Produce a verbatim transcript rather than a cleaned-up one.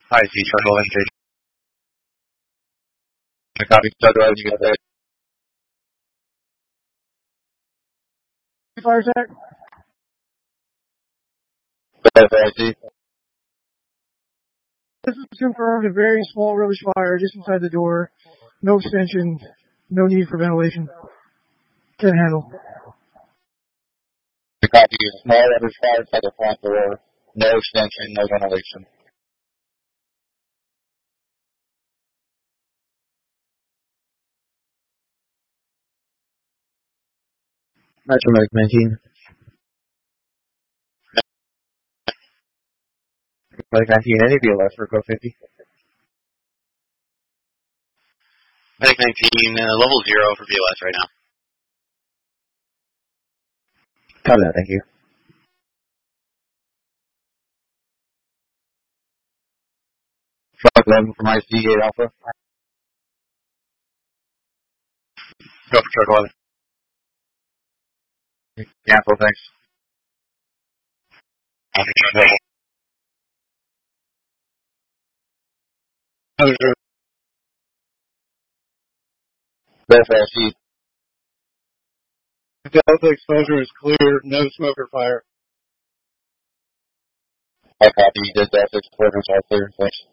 Hi, C. Charcoal Engine. I copy. Start driving. You got that. Fire attack. I see. This is confirmed. A very small rubbish fire just inside the door. No extension. No need for ventilation. Can handle. I copy. Small rubbish fire inside the front door. No extension. No ventilation. Metro Medic nineteen. Medic nineteen. Any B L S for code fifty? Medic nineteen, uh, level zero for B L S right now. Copy that. Thank you. Truck eleven from I C eight Alpha. Go for truck eleven. Cancel. Thanks. Copy truck level. Understood. Best I C. Delta exposure is clear. No smoke or fire. I copy. Did Delta exposure all clear. Thanks.